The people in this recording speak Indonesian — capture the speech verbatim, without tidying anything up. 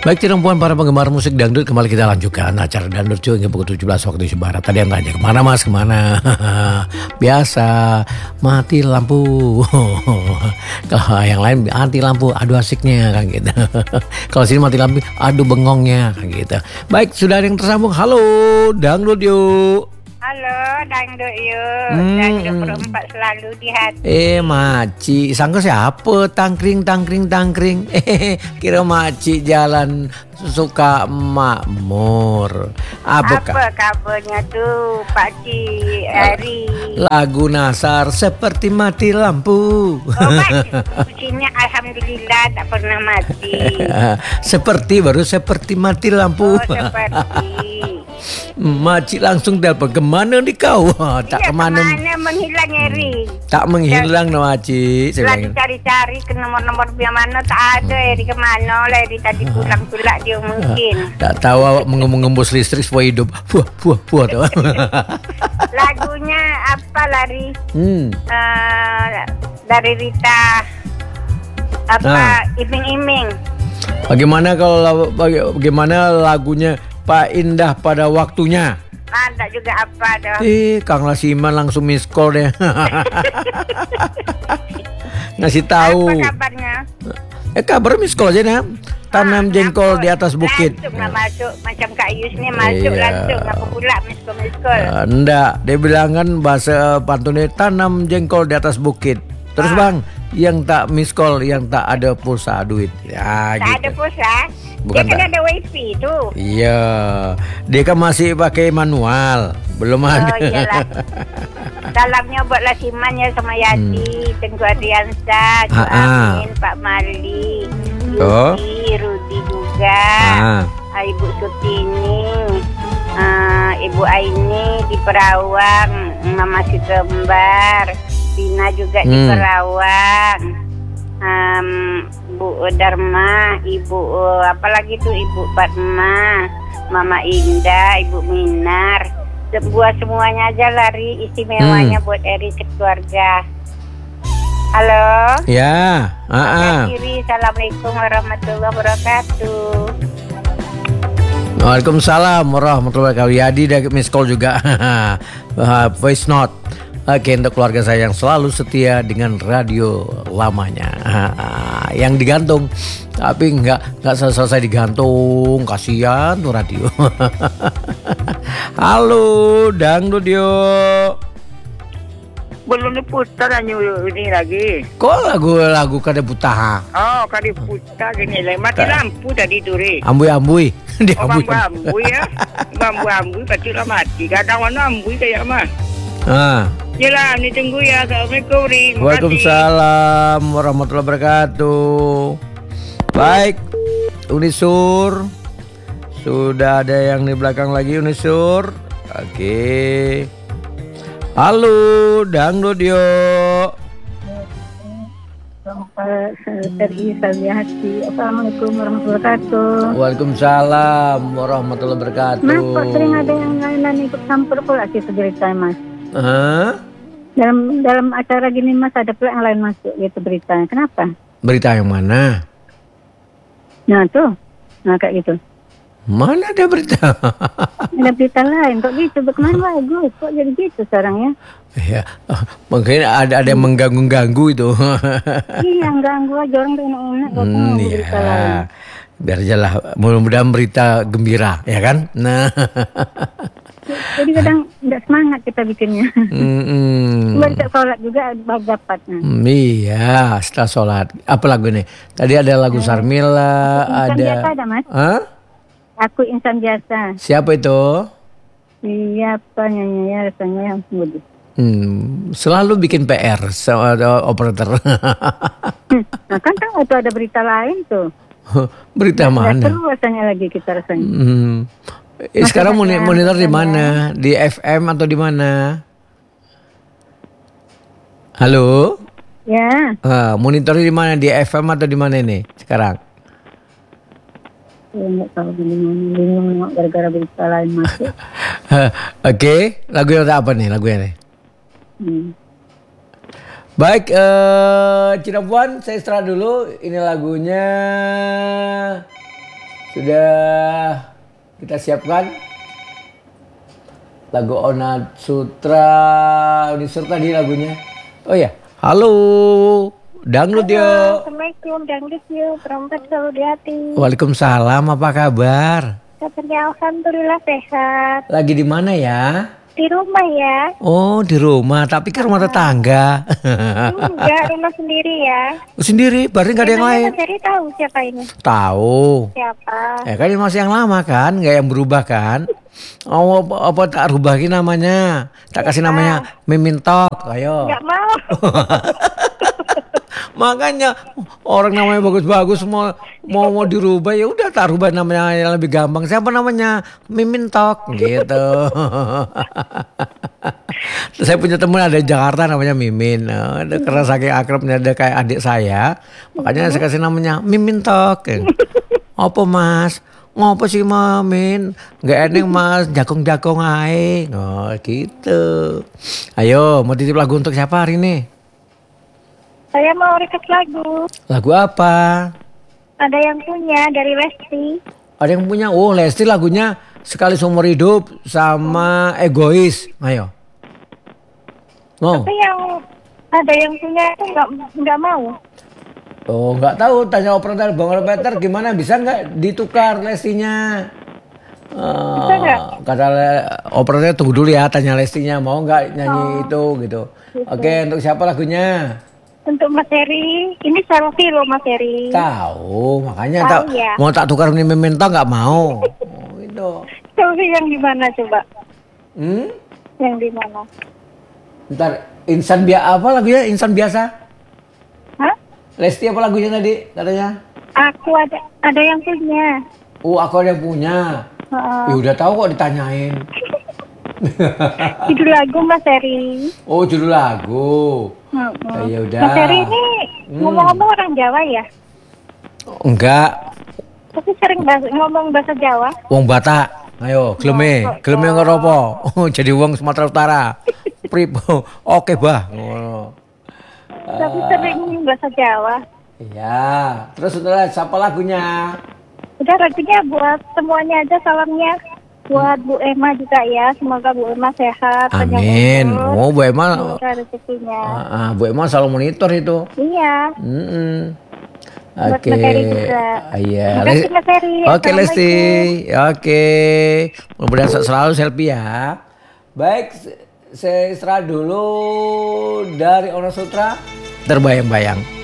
Baik, perempuan para penggemar musik dangdut, kembali kita lanjutkan acara Dangdut Cuy hingga pukul tujuh belas waktu Indonesia Barat. Tadi yang tanya kemana mas, kemana? Biasa, mati lampu. Kalau yang lain mati lampu, aduh asiknya kan gitu. Kalau sini mati lampu, aduh bengongnya kan gitu. Baik, sudah ada yang tersambung. Halo, Dangdut yuk. Halo, dangdut yuk. Hmm. Dangdut perempat selalu di hati. Eh, Maci, sangka siapa? Tangkring, tangkring, tangkring. Eh, kira Maci jalan suka makmur. Apa, Apa kabarnya tuh, Pak Ci Ari? Lagu Nasar seperti mati lampu. Oh, Pak, sini alhamdulillah tak pernah mati. Seperti baru seperti mati lampu. Oh, seperti. Maci langsung telepon, kemana nih kau? Tak Iya, kemana. kemana menghilang Eri? Tak menghilang no Maci. Lagi cari-cari ke nomor-nomor biar mana tak ada Eri kemana lah Eri tadi pulang pula dia mungkin. Tak tahu awak mengembus listrik supaya hidup. Puah puah puah tu. Lagunya apa lari? Hmm. Uh, dari Rita apa Ah. iming-iming. Bagaimana kalau baga- bagaimana lagunya Pak Indah pada waktunya? Ada juga apa dah. Eh, Kang Lasiman langsung miss call deh. Ngasih tahu. Apa kabarnya? Eh, kabar miss call aja nah. Tanam Ah, jengkol kenapa? di atas bukit. Langsung lah masuk macam Kak Yus ni masuk Iya. langsung apa pula miskol-miskol. Eh, enggak, dia bilang kan bahasa pantunnya tanam jengkol di atas bukit. Terus Ah. bang, yang tak miss call, yang tak ada pulsa duit. Ya Tak gitu. ada pulsa. Bukan Dia kan tak. ada wifi tu. Iya, dia kan masih pakai manual, belum ada. Oh iyalah. Salamnya buat Lasiman ya sama Yati, Tengku Adriansa, Cik Ah, ah. Amin, Pak Mali, Oh. Rudi, Rudi juga, Ah. ah, Ibu Sutini, ah, Ibu Aini di Perawang, Mama si Kembar, Tina juga di Hmm. Perawang, um, Bu Dharma, Ibu uh, apa lagi tuh Ibu Fatma, Mama Indah, Ibu Minar. Buat semuanya aja lari istimewanya Hmm. buat Eri keluarga. Halo. Ya, ah, ah. Kiri, Assalamualaikum warahmatullahi wabarakatuh. Waalaikumsalam warahmatullahi wabarakatuh. Yadi dah miss call juga. Ah, voice note. Oke, untuk keluarga saya yang selalu setia dengan radio lamanya, Ah, yang digantung, tapi nggak nggak selesai digantung, kasihan tuh radio. Halo, Dangdut yuk. Belum diputar hanya ini lagi. Kok lagu-lagu kada butaha? Oh, kan diputar gini lah. Mati lampu tadi tu re. Ambui-ambui. Dia Oh, bambu-bambu ya. Bambu-bambu pasti lah mati. Kadang warna ambui kayak mah. Ah. Yelah, ni tunggu ya. Assalamualaikum Ri. Terima kasih. Waalaikumsalam warahmatullahi wabarakatuh. Baik, Unisur. Sudah ada yang di belakang lagi Unisur. Oke. Halo, Dangdut yuk. Eri Salihati. Assalamualaikum warahmatullahi wabarakatuh. Waalaikumsalam warahmatullahi wabarakatuh. Mas, kok sering ada yang lain-lain ikut campur pula sih berita Mas? Hah? Dalam dalam acara gini Mas ada pula yang lain masuk gitu beritanya. Kenapa? Berita yang mana? Nah tuh, nah kayak gitu. Mana ada berita? Ada berita lain kok gitu. Bagaimana lagu? Kok jadi gitu sekarang ya? Ya, mungkin ada ada yang mengganggu-ganggu itu. Iya, ganggu aja orang tuh enak-enak. Kok Hmm, mau berita lain? ya. Biar aja lah, mudah-mudahan berita gembira, ya kan? Nah. Jadi kadang tidak semangat kita bikinnya. Mm-mm. Baca sholat juga dapat. Nah. Hmm, iya, setelah sholat. Apa lagu ini? Tadi ada lagu Sarmila, Insan ada. biasa ada Mas. Hah? Aku insan biasa. Siapa itu? Siapa nyanyinya rasanya yang mudah. Hmm, selalu bikin P R sama ada operator. Nah kan kan itu ada berita lain tuh. Berita Nggak mana? seru rasanya lagi kita rasanya. Hmm. Eh, sekarang moni- monitor di mana? Di F M atau di mana? Halo? Ya, Ah, monitor di mana? Di F M atau di mana ini sekarang? saya nggak tahu bingung bingung gara-gara berita lain masuk. Oke, lagu yang apa nih? Lagu ini. Hmm. Baik, eh Cina Puan, saya istirahat dulu. Ini lagunya Sudah kita siapkan lagu Onat Sutra Unisur tadi lagunya. Oh ya, halo dangdut yo. Assalamualaikum dangdut yo, perempat selalu di hati. Waalaikumsalam, apa kabar? Kabarnya alhamdulillah sehat. Lagi di mana ya? Di rumah ya. Oh di rumah, tapi kan rumah tetangga. Enggak, rumah sendiri ya. Sendiri, berarti nggak ada yang lain. Jadi tahu siapa ini? Tahu. Siapa? Ya kan ini masih yang lama kan, nggak yang berubah kan? Oh apa, apa tak rubahin namanya? Tak kasih namanya Mimin Tok, ayo. Enggak mau. Makanya orang namanya bagus-bagus mau mau mau dirubah ya udah tak rubah namanya yang lebih gampang. Siapa namanya? Mimin Tok gitu. Saya punya teman ada di Jakarta namanya Mimin. Nah, karena saking akrabnya ada kayak adik saya, makanya saya kasih namanya Mimin Tok. Apa Mas? Ngopo sih Mimin? Nggak enak Mas, jakong-jakong ae. Oh gitu. Ayo mau titip lagu untuk siapa hari ini? Saya mau request lagu. Lagu apa? Ada yang punya dari Lesti. Ada yang punya? Oh Lesti lagunya Sekali Seumur Hidup sama Egois. Ayo. Mau? Tapi yang ada yang punya itu nggak nggak mau. Oh nggak tahu. Tanya operator Bang Operator gimana? Bisa nggak ditukar Lestinya? Uh, Bisa nggak? Kata operator tunggu dulu ya. Tanya Lestinya mau nggak nyanyi Oh. itu gitu. Gitu. Oke untuk siapa lagunya? Untuk Mas Heri, ini selfie loh Mas Heri. Tahu makanya Tahu tak ya. mau tak tukar ini minta nggak mau. Oh, itu. Selfie yang di mana coba? Hmm? Yang di mana? Ntar insan biasa apa lagunya? Insan biasa? Hah? Lesti apa lagunya tadi katanya? Aku ada ada yang punya. Oh aku ada yang punya. Heeh. Ya udah tahu kok ditanyain. Judul lagu Mas Heri. Oh judul lagu. Hmm. Ya udah. Mas Heri ini Hmm. ngomong-ngomong orang Jawa ya? Enggak. Tapi sering bahasa, ngomong bahasa Jawa. Wong Batak. Ayo, geleme, geleme ngeropo. Oh, jadi wong Sumatera Utara. Pripo. Oke, Bah. Ngono. Tapi sering bahasa Jawa. Iya. Terus setelah siapa lagunya? Udah lagunya buat semuanya aja salamnya. Buat Bu Emma juga ya. Semoga Bu Emma sehat. panjang Amin. umur, Oh, Bu Emma. semoga rezekinya. Ah, ah, Bu Emma selalu monitor itu. Iya. Mm-mm. Buat Oke. Mas Heri juga. Ah, iya. Terima kasih, Les- Mas Heri. Oke Lesti. Assalamualaikum. Oke. Mudah-mudahan selalu selfie ya. Baik, saya istirahat dulu dari Onat Sutra. Terbayang-bayang.